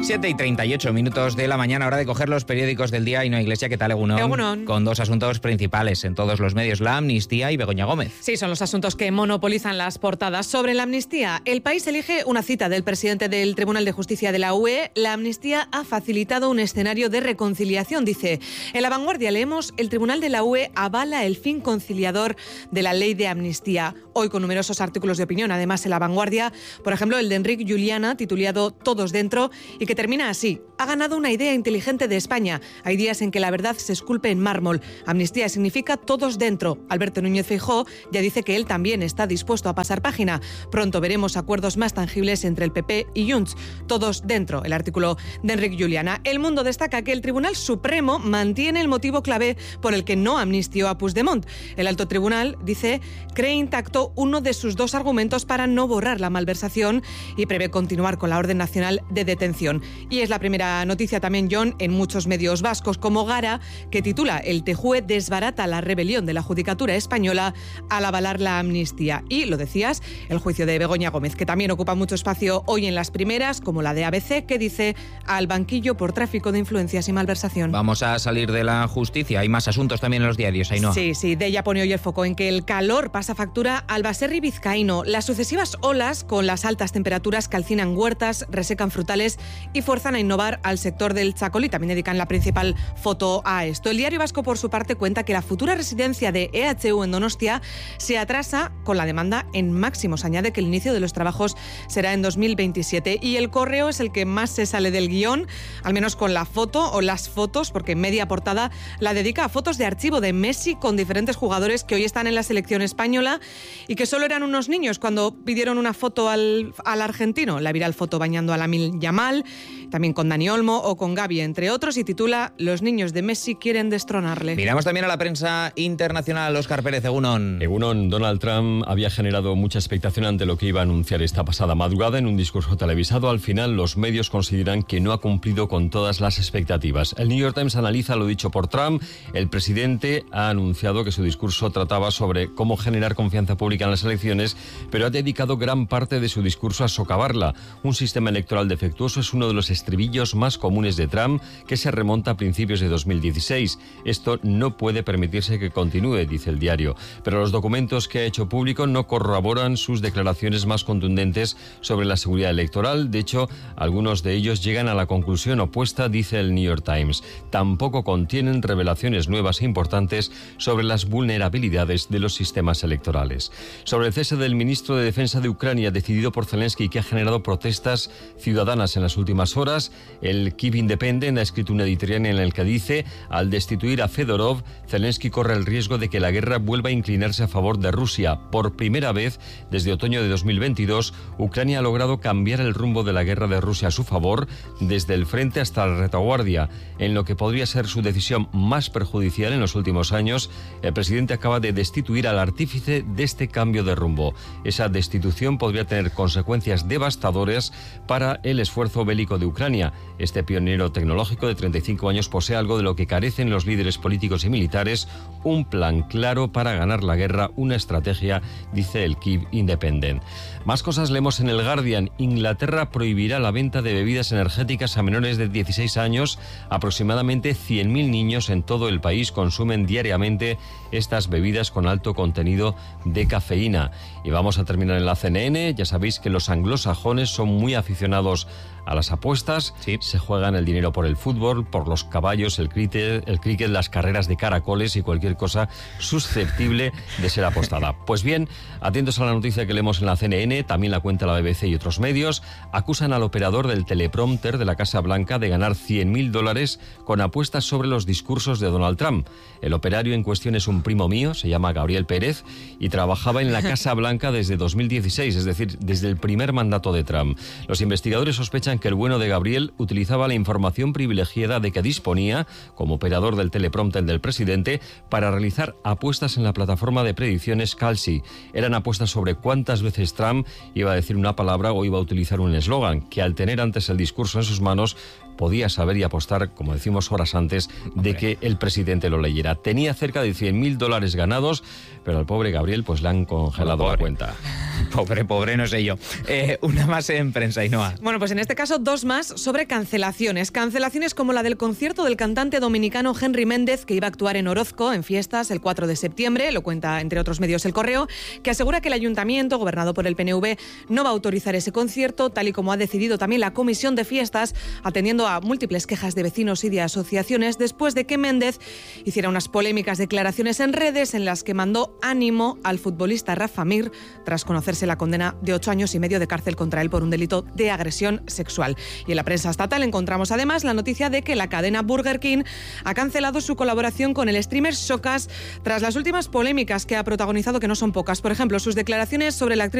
7:38 de la mañana, hora de coger los periódicos del día. Ainhoa Iglesia, ¿qué tal, Egunon? Egunon. Con dos asuntos principales en todos los medios, la amnistía y Begoña Gómez. Sí, son los asuntos que monopolizan las portadas. Sobre la amnistía, El País elige una cita del presidente del Tribunal de Justicia de la UE. La amnistía ha facilitado un escenario de reconciliación, dice. En La Vanguardia leemos: el Tribunal de la UE avala el fin conciliador de la ley de amnistía. Hoy con numerosos artículos de opinión. Además, en La Vanguardia, por ejemplo, el de Enric Juliana, titulado Todos dentro, y que termina así: ha ganado una idea inteligente de España. Hay días en que la verdad se esculpe en mármol. Amnistía significa todos dentro. Alberto Núñez Feijóo ya dice que él también está dispuesto a pasar página. Pronto veremos acuerdos más tangibles entre el PP y Junts. Todos dentro, el artículo de Enric Juliana. El Mundo destaca que el Tribunal Supremo mantiene el motivo clave por el que no amnistió a Puigdemont. El alto tribunal, dice, cree intacto uno de sus dos argumentos para no borrar la malversación y prevé continuar con la orden nacional de detención. Y es la primera noticia también, John, en muchos medios vascos, como Gara, que titula: el TJUE desbarata la rebelión de la Judicatura española al avalar la amnistía. Y, lo decías, el juicio de Begoña Gómez, que también ocupa mucho espacio hoy en las primeras, como la de ABC, que dice: al banquillo por tráfico de influencias y malversación. Vamos a salir de la justicia. Hay más asuntos también en los diarios, Ainhoa. Sí, de ella pone hoy el foco en que el calor pasa factura al baserri vizcaíno. Las sucesivas olas, con las altas temperaturas, calcinan huertas, resecan frutales y fuerzan a innovar al sector del chacolí. También dedican la principal foto a esto. El Diario Vasco, por su parte, cuenta que la futura residencia de EHU en Donostia se atrasa con la demanda en máximos. Añade que el inicio de los trabajos será en 2027. Y El Correo es el que más se sale del guión, al menos con la foto o las fotos, porque media portada la dedica a fotos de archivo de Messi con diferentes jugadores que hoy están en la selección española y que solo eran unos niños cuando pidieron una foto al argentino. La viral foto bañando a Lamine Yamal, también con Dani Olmo o con Gavi, entre otros, y titula: los niños de Messi quieren destronarle. Miramos también a la prensa internacional. Óscar Pérez, Egunon. Donald Trump había generado mucha expectación ante lo que iba a anunciar esta pasada madrugada en un discurso televisado. Al final, los medios consideran que no ha cumplido con todas las expectativas. El New York Times analiza lo dicho por Trump. El presidente ha anunciado que su discurso trataba sobre cómo generar confianza pública en las elecciones, pero ha dedicado gran parte de su discurso a socavarla. Un sistema electoral defectuoso es uno de los estribillos más comunes de Trump, que se remonta a principios de 2016. Esto no puede permitirse que continúe, dice el diario. Pero los documentos que ha hecho público no corroboran sus declaraciones más contundentes sobre la seguridad electoral. De hecho, algunos de ellos llegan a la conclusión opuesta, dice el New York Times. Tampoco contienen revelaciones nuevas e importantes sobre las vulnerabilidades de los sistemas electorales. Sobre el cese del ministro de Defensa de Ucrania, decidido por Zelensky, que ha generado protestas ciudadanas en las últimas horas, el Kyiv Independent ha escrito un editorial en el que dice: al destituir a Fedorov, Zelensky corre el riesgo de que la guerra vuelva a inclinarse a favor de Rusia. Por primera vez desde otoño de 2022, Ucrania ha logrado cambiar el rumbo de la guerra de Rusia a su favor, desde el frente hasta la retaguardia. En lo que podría ser su decisión más perjudicial en los últimos años, el presidente acaba de destituir al artífice de este cambio de rumbo. Esa destitución podría tener consecuencias devastadoras para el esfuerzo bélico de Ucrania. Este pionero tecnológico de 35 años posee algo de lo que carecen los líderes políticos y militares: un plan claro para ganar la guerra, una estrategia, dice el Kyiv Independent. Más cosas leemos en el Guardian. Inglaterra prohibirá la venta de bebidas energéticas a menores de 16 años. Aproximadamente 100.000 niños en todo el país consumen diariamente estas bebidas con alto contenido de cafeína. Y vamos a terminar en la CNN. Ya sabéis que los anglosajones son muy aficionados a las apuestas. Sí. Se juegan el dinero por el fútbol, por los caballos, el cricket, las carreras de caracoles y cualquier cosa susceptible de ser apostada. Pues bien, atentos a la noticia que leemos en la CNN, también la cuenta la BBC y otros medios. Acusan al operador del teleprompter de la Casa Blanca de ganar $100.000 con apuestas sobre los discursos de Donald Trump. El operario en cuestión es un primo mío, se llama Gabriel Pérez, y trabajaba en la Casa Blanca desde 2016, es decir, desde el primer mandato de Trump. Los investigadores sospechan que el bueno de Gabriel utilizaba la información privilegiada de que disponía, como operador del teleprompter del presidente, para realizar apuestas en la plataforma de predicciones Kalshi. Eran apuestas sobre cuántas veces Trump iba a decir una palabra o iba a utilizar un eslogan, que al tener antes el discurso en sus manos, podía saber y apostar, como decimos horas antes, de que el presidente lo leyera. Tenía cerca de $100.000 ganados, pero al pobre Gabriel pues le han congelado la cuenta. Pobre, no sé yo. Una más en prensa, Ainhoa. Bueno, pues en este caso caso, 2 más sobre cancelaciones. Cancelaciones como la del concierto del cantante dominicano Henry Méndez, que iba a actuar en Orozco, en Fiestas, el 4 de septiembre. Lo cuenta, entre otros medios, El Correo, que asegura que el ayuntamiento, gobernado por el PNV, no va a autorizar ese concierto, tal y como ha decidido también la Comisión de Fiestas, atendiendo a múltiples quejas de vecinos y de asociaciones, después de que Méndez hiciera unas polémicas declaraciones en redes en las que mandó ánimo al futbolista Rafa Mir, tras conocerse la condena de 8 años y medio de cárcel contra él por un delito de agresión sexual. Y en la prensa estatal encontramos además la noticia de que la cadena Burger King ha cancelado su colaboración con el streamer Showcase tras las últimas polémicas que ha protagonizado, que no son pocas. Por ejemplo, sus declaraciones sobre la actriz